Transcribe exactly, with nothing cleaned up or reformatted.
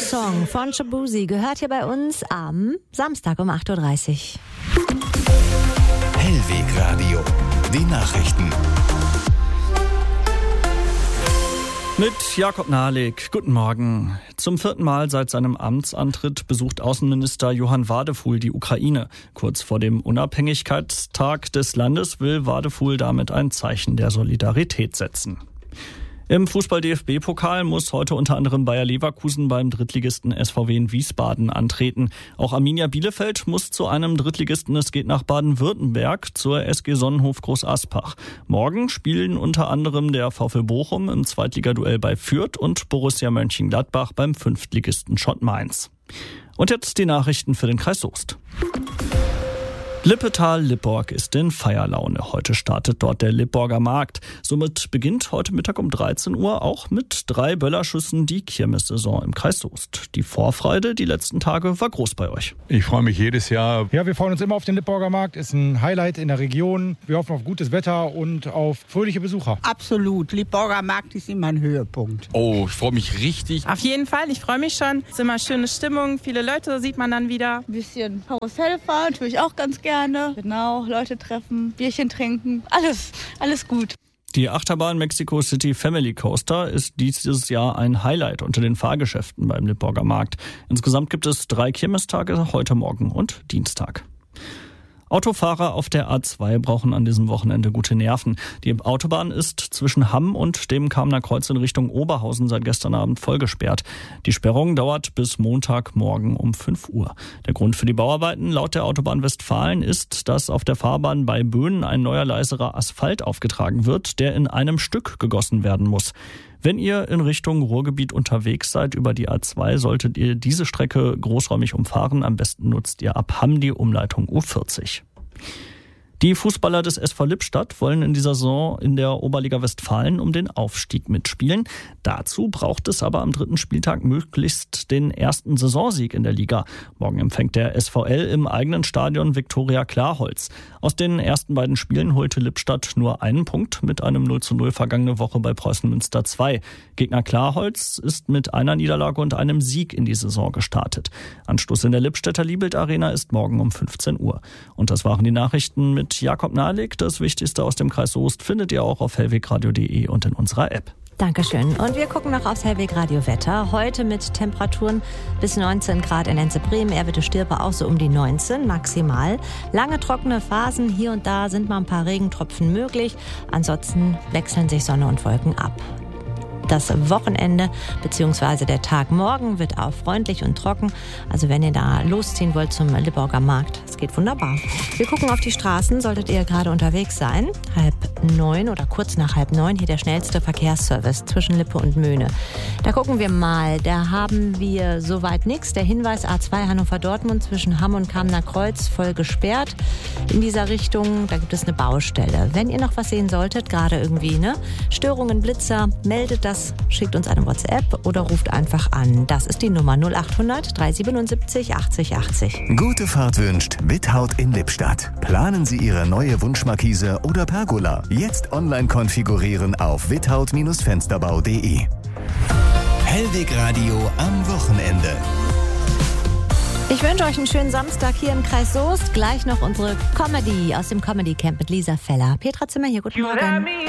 Song von Shabuzi gehört hier bei uns am Samstag um acht Uhr dreißig. Hellweg Radio, die Nachrichten. Mit Jakob Nahlik. Guten Morgen. Zum vierten Mal seit seinem Amtsantritt besucht Außenminister Johann Wadefuhl die Ukraine. Kurz vor dem Unabhängigkeitstag des Landes will Wadefuhl damit ein Zeichen der Solidarität setzen. Im Fußball-D F B-Pokal muss heute unter anderem Bayer Leverkusen beim Drittligisten S V W in Wiesbaden antreten. Auch Arminia Bielefeld muss zu einem Drittligisten. Es geht nach Baden-Württemberg zur S G Sonnenhof Groß Aspach. Morgen spielen unter anderem der VfL Bochum im Zweitligaduell bei Fürth und Borussia Mönchengladbach beim Fünftligisten Schott Mainz. Und jetzt die Nachrichten für den Kreis Soest. Lippetal-Lipborg ist in Feierlaune. Heute startet dort der Lipborger Markt. Somit beginnt heute Mittag um dreizehn Uhr auch mit drei Böllerschüssen die Kirmessaison im Kreis Soest. Die Vorfreude die letzten Tage war groß bei euch. Ich freue mich jedes Jahr. Ja, wir freuen uns immer auf den Lipborger Markt. Ist ein Highlight in der Region. Wir hoffen auf gutes Wetter und auf fröhliche Besucher. Absolut. Lipborger Markt ist immer ein Höhepunkt. Oh, ich freue mich richtig. Auf jeden Fall. Ich freue mich schon. Es ist immer schöne Stimmung. Viele Leute sieht man dann wieder. Ein bisschen Karussell fahren tue ich auch ganz gerne. Gerne. Genau, Leute treffen, Bierchen trinken, alles, alles gut. Die Achterbahn Mexico City Family Coaster ist dieses Jahr ein Highlight unter den Fahrgeschäften beim Lipborger Markt. Insgesamt gibt es drei Kirmestage, heute Morgen und Dienstag. Autofahrer auf der A zwei brauchen an diesem Wochenende gute Nerven. Die Autobahn ist zwischen Hamm und dem Kamener Kreuz in Richtung Oberhausen seit gestern Abend voll gesperrt. Die Sperrung dauert bis Montagmorgen um fünf Uhr. Der Grund für die Bauarbeiten laut der Autobahn Westfalen ist, dass auf der Fahrbahn bei Böhnen ein neuer leiserer Asphalt aufgetragen wird, der in einem Stück gegossen werden muss. Wenn ihr in Richtung Ruhrgebiet unterwegs seid über die A zwei, solltet ihr diese Strecke großräumig umfahren. Am besten nutzt ihr ab Hamm die Umleitung U vierzig. Die Fußballer des S V Lippstadt wollen in dieser Saison in der Oberliga Westfalen um den Aufstieg mitspielen. Dazu braucht es aber am dritten Spieltag möglichst den ersten Saisonsieg in der Liga. Morgen empfängt der S V L im eigenen Stadion Viktoria Klarholz. Aus den ersten beiden Spielen holte Lippstadt nur einen Punkt mit einem null zu null vergangene Woche bei Preußen Münster zwei. Gegner Klarholz ist mit einer Niederlage und einem Sieg in die Saison gestartet. Anstoß in der Lippstädter Liebelt Arena ist morgen um fünfzehn Uhr. Und das waren die Nachrichten mit Jakob Nahlik. Das Wichtigste aus dem Kreis Soest findet ihr auch auf hellwegradio punkt de und in unserer App. Dankeschön. Und wir gucken noch aufs Hellweg-Radio-Wetter. Heute mit Temperaturen bis neunzehn Grad in Enze-Bremen, Erwitte-Stirpe auch so um die neunzehn maximal. Lange trockene Phasen, hier und da sind mal ein paar Regentropfen möglich. Ansonsten wechseln sich Sonne und Wolken ab. Das Wochenende bzw. der Tag morgen wird auch freundlich und trocken. Also wenn ihr da losziehen wollt zum Lipborger Markt, es geht wunderbar. Wir gucken auf die Straßen, solltet ihr gerade unterwegs sein. Halb neun oder kurz nach halb neun, hier der schnellste Verkehrsservice zwischen Lippe und Möhne. Da gucken wir mal, da haben wir soweit nichts. Der Hinweis A zwei Hannover-Dortmund zwischen Hamm und Kamener Kreuz voll gesperrt. In dieser Richtung, da gibt es eine Baustelle. Wenn ihr noch was sehen solltet, gerade irgendwie, ne? Störungen, Blitzer, meldet das. Schickt uns eine WhatsApp oder ruft einfach an. Das ist die Nummer null acht hundert drei siebenundsiebzig achtzig achtzig. Gute Fahrt wünscht Without in Lippstadt. Planen Sie Ihre neue Wunschmarkise oder Pergola. Jetzt online konfigurieren auf without Fensterbau punkt de. Hellweg Radio am Wochenende. Ich wünsche euch einen schönen Samstag hier im Kreis Soest. Gleich noch unsere Comedy aus dem Comedy Camp mit Lisa Feller. Petra Zimmer hier, guten Morgen.